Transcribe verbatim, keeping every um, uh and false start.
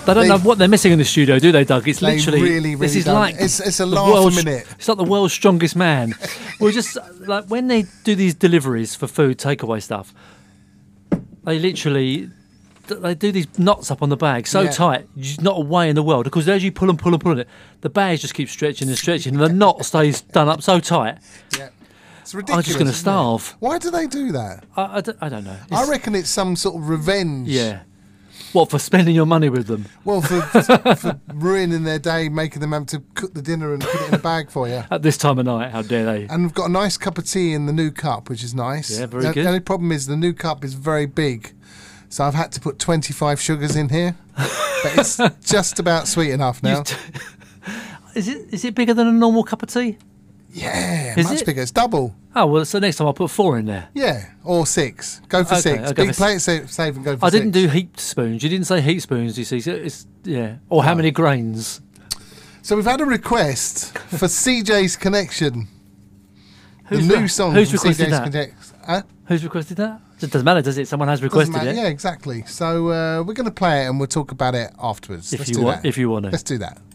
They don't know what they're missing in the studio, do they, Doug? It's they literally really, really this is don't. like it's, it's a the laugh world's- a minute. It's like the world's strongest man. We're just like when they do these deliveries for food takeaway stuff, they literally they do these knots up on the bag so Yeah. tight, there's not a way in the world, because as you pull and pull and pull on it, the bags just keep stretching and stretching, and the knot stays done up so tight. Yeah. It's ridiculous. I'm just going to isn't it? starve. Why do they do that? I, I, don't, I don't know. I It's- reckon it's some sort of revenge. Yeah. What, for spending your money with them? Well, for, for, for ruining their day, making them have to cook the dinner and put it in a bag for you. At this time of night, how dare they? And we've got a nice cup of tea in the new cup, which is nice. Yeah, very the, good. The only problem is the new cup is very big. So I've had to put twenty-five sugars in here. But it's just about sweet enough now. You've t- is it is it bigger than a normal cup of tea? Yeah, Is much it? bigger. It's double. Oh, well, so next time I'll put four in there. Yeah, or six. Go for Okay, six. I'll go Big for plate, save, save and go for I six. didn't do heaped spoons. You didn't say heaped spoons, you see. So it's, yeah. Or how many grains. So we've had a request for C J's Connection. Who's the re- new song who's from requested C J's that? Connection. Huh? Who's requested that? It doesn't matter, does it? Someone has Doesn't requested matter. it. Yeah, exactly. So uh, we're going to play it and we'll talk about it afterwards. If Let's you do want- that. if you want to. Let's do that.